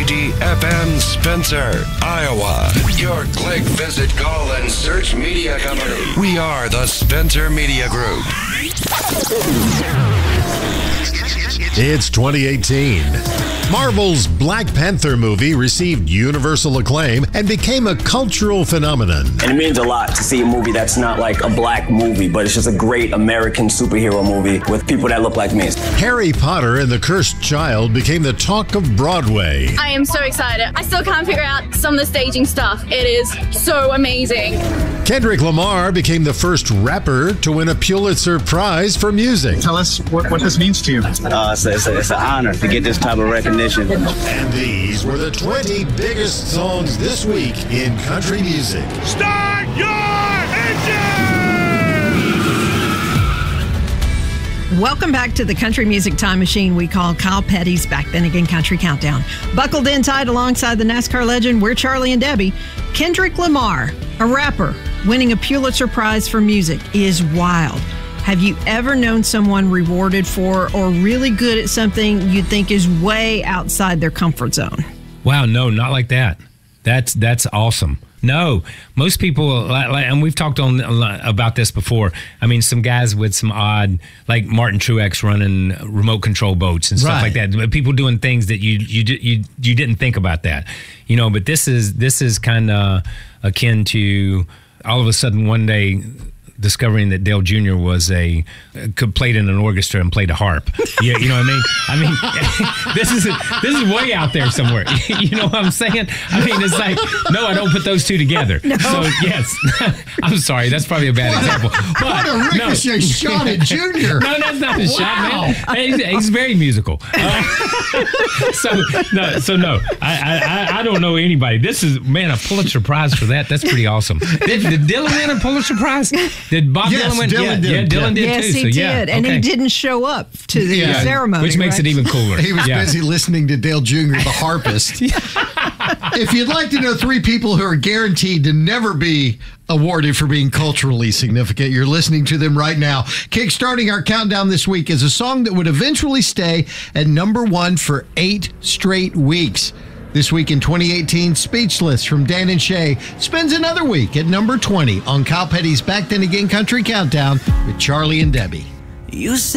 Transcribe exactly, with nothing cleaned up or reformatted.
D F M Spencer, Iowa. Your click, visit, call, and search media company. We are the Spencer Media Group. It's twenty eighteen. Marvel's Black Panther movie received universal acclaim and became a cultural phenomenon. And it means a lot to see a movie that's not like a black movie, but it's just a great American superhero movie with people that look like me. Harry Potter and the Cursed Child became the talk of Broadway. I am so excited. I still can't figure out some of the staging stuff. It is so amazing. Kendrick Lamar became the first rapper to win a Pulitzer Prize for music. Tell us what, what this means to you. Uh, it's, a, it's, a, it's an honor to get this type of recognition. And these were the twenty biggest songs this week in country music. Start your engine! Welcome back to the country music time machine we call Kyle Petty's Back Then Again Country Countdown. Buckled in tight alongside the NASCAR legend, we're Charlie and Debbie. Kendrick Lamar, a rapper, winning a Pulitzer Prize for music is wild. Have you ever known someone rewarded for or really good at something you think is way outside their comfort zone? Wow, no, not like that. That's that's awesome. No, most people, and we've talked on about this before. I mean, some guys with some odd, like Martin Truex running remote control boats and stuff Right. like that. People doing things that you you you you didn't think about that, you know. But this is this is kind of akin to all of a sudden one day discovering that Dale Junior was a could played in an orchestra and played a harp. Yeah, you know what I mean? I mean, this is this is way out there somewhere. You know what I'm saying? I mean, it's like, no, I don't put those two together. No. So yes, I'm sorry, that's probably a bad What example. A, But what a ricochet no. shot at Junior. No, that's not a Wow. shot, man. Hey, He's, he's very musical. Uh, so no, so no, I, I I don't know anybody. This is, man, a Pulitzer Prize for that. That's pretty awesome. Did, did Dylan win a Pulitzer Prize? Did Bob Yes, Dylan win? Dylan yeah, did. yeah, Dylan did Yes, too. he so, did. yeah, And okay. he didn't show up to the Yeah. ceremony. Which makes right? it even cooler. He was Yeah. busy listening to Dale Junior, the harpist. If you'd like to know three people who are guaranteed to never be awarded for being culturally significant, you're listening to them right now. Kickstarting our countdown this week is a song that would eventually stay at number one for eight straight weeks. This week in twenty eighteen, Speechless from Dan and Shay spends another week at number twenty on Kyle Petty's Back Then Again Country Countdown with Charlie and Debbie. You